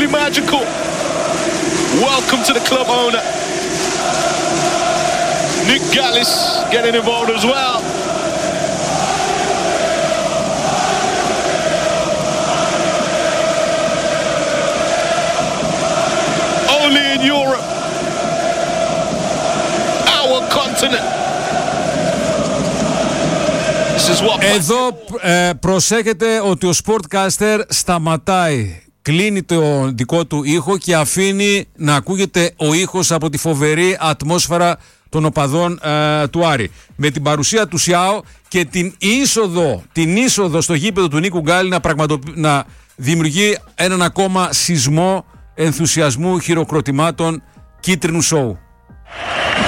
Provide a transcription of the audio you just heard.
simply magical. Welcome to the club owner. Nick Gallis getting involved as well. Only in Europe. Our continent. This is what... Εδώ προσέχετε ότι ο Sportcaster σταματάει. Κλείνει το δικό του ήχο και αφήνει να ακούγεται ο ήχος από τη φοβερή ατμόσφαιρα των οπαδών του Άρη. Με την παρουσία του Σιάο και την είσοδο στο γήπεδο του Νίκου Γκάλη να δημιουργεί έναν ακόμα σεισμό ενθουσιασμού, χειροκροτημάτων, κίτρινου σοου.